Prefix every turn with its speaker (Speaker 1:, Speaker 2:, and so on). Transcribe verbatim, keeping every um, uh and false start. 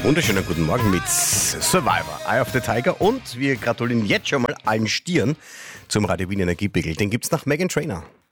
Speaker 1: Wunderschönen guten Morgen mit Survivor, Eye of the Tiger, und wir gratulieren jetzt schon mal allen Stieren zum Radio Wien Energiepegel. Den gibt's nach Meghan Trainor.